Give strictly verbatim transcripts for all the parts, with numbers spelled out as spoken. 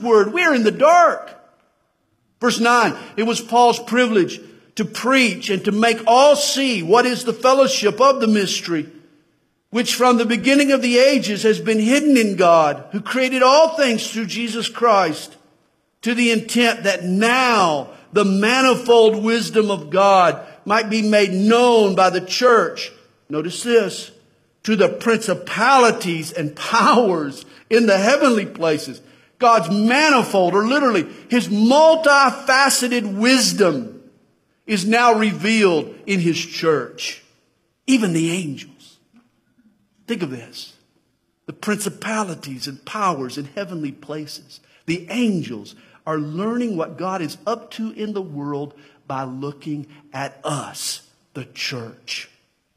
word. We're in the dark. Verse nine, it was Paul's privilege to preach and to make all see what is the fellowship of the mystery, which from the beginning of the ages has been hidden in God, who created all things through Jesus Christ, to the intent that now the manifold wisdom of God might be made known by the church. Notice this, to the principalities and powers in the heavenly places. God's manifold, or literally his multifaceted wisdom, is now revealed in his church. Even the angels. Think of this. The principalities and powers in heavenly places. The angels are learning what God is up to in the world by looking at us, the church.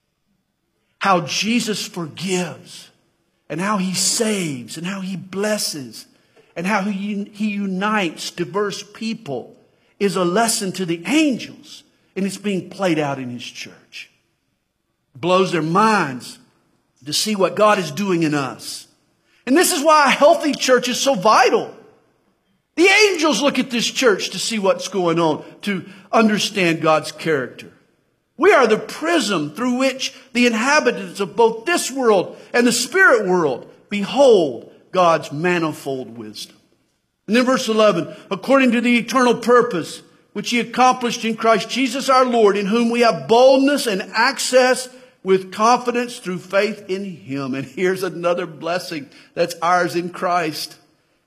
How Jesus forgives, and how he saves, and how he blesses, and how he, he unites diverse people is a lesson to the angels, and it's being played out in his church. It blows their minds to see what God is doing in us. And this is why a healthy church is so vital. The angels look at this church to see what's going on, to understand God's character. We are the prism through which the inhabitants of both this world and the spirit world behold God's manifold wisdom. And then verse eleven, according to the eternal purpose which he accomplished in Christ Jesus our Lord, in whom we have boldness and access with confidence through faith in him. And here's another blessing that's ours in Christ.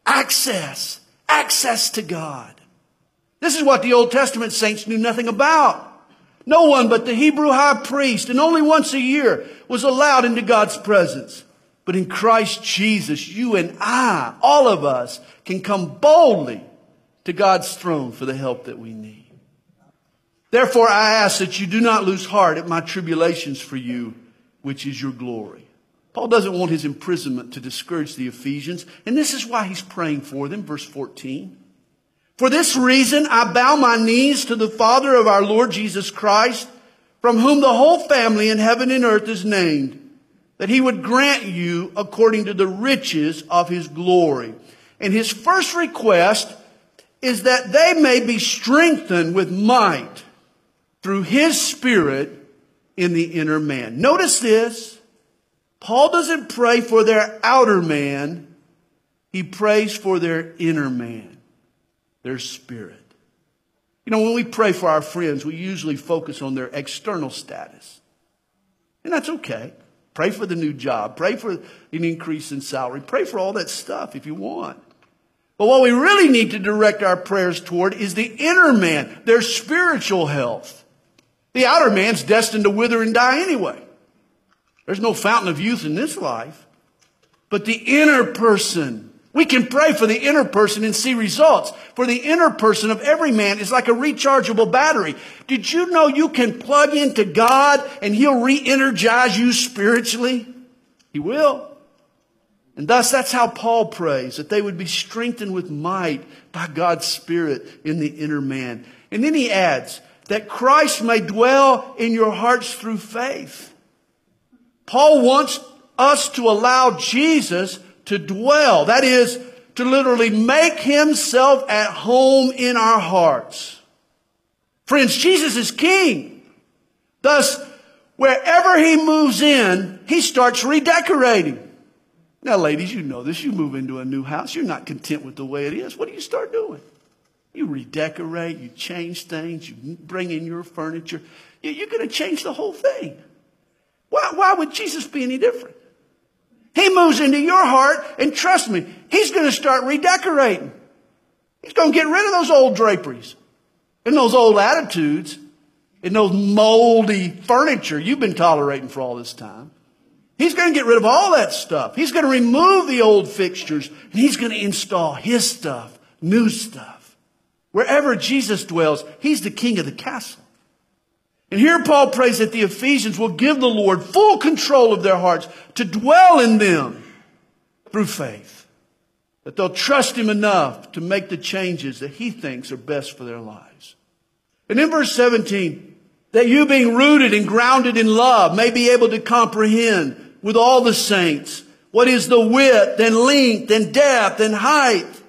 Access. Access to God. This is what the Old Testament saints knew nothing about. No one but the Hebrew high priest, and only once a year, was allowed into God's presence. But in Christ Jesus, you and I, all of us, can come boldly to God's throne for the help that we need. Therefore, I ask that you do not lose heart at my tribulations for you, which is your glory. Paul doesn't want his imprisonment to discourage the Ephesians, and this is why he's praying for them. Verse fourteen. For this reason, I bow my knees to the Father of our Lord Jesus Christ, from whom the whole family in heaven and earth is named, that he would grant you according to the riches of his glory. And his first request is that they may be strengthened with might through his Spirit in the inner man. Notice this. Paul doesn't pray for their outer man. He prays for their inner man, their spirit. You know, when we pray for our friends, we usually focus on their external status. And that's okay. Pray for the new job. Pray for an increase in salary. Pray for all that stuff if you want. But what we really need to direct our prayers toward is the inner man, their spiritual health. The outer man's destined to wither and die anyway. There's no fountain of youth in this life. But the inner person, we can pray for the inner person and see results. For the inner person of every man is like a rechargeable battery. Did you know you can plug into God and he'll re-energize you spiritually? He will. And thus that's how Paul prays, that they would be strengthened with might by God's Spirit in the inner man. And then he adds, that Christ may dwell in your hearts through faith. Paul wants us to allow Jesus to dwell. That is, to literally make himself at home in our hearts. Friends, Jesus is king. Thus, wherever he moves in, he starts redecorating. Now, ladies, you know this. You move into a new house. You're not content with the way it is. What do you start doing? You redecorate, you change things, you bring in your furniture. You're going to change the whole thing. Why, why would Jesus be any different? He moves into your heart, and trust me, he's going to start redecorating. He's going to get rid of those old draperies and those old attitudes and those moldy furniture you've been tolerating for all this time. He's going to get rid of all that stuff. He's going to remove the old fixtures, and he's going to install his stuff, new stuff. Wherever Jesus dwells, he's the king of the castle. And here Paul prays that the Ephesians will give the Lord full control of their hearts to dwell in them through faith. That they'll trust him enough to make the changes that he thinks are best for their lives. And in verse seventeen, that you being rooted and grounded in love may be able to comprehend with all the saints what is the width and length and depth and height,